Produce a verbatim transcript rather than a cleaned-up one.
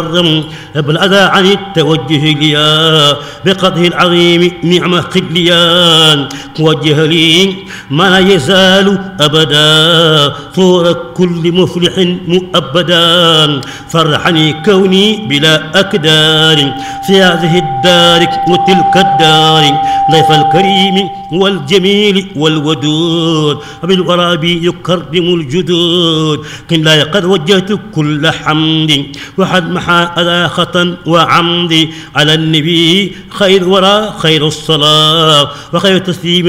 ابن أذى عن التوجه ليا بقدره العظيم نعمة قبليان توجه لي ما لا يزال أبدا صور كل مفلح مؤبدا فرحني كوني بلا أكدار في هذه الدار وتلك الدار ضيف الكريم والجميل والودود بالغرابي يكرم الجدود كن لا قد وجهت كل حمد وحد محا أذى خطا وعمد على النبي خير ورا خير الصلاة وخير تسليم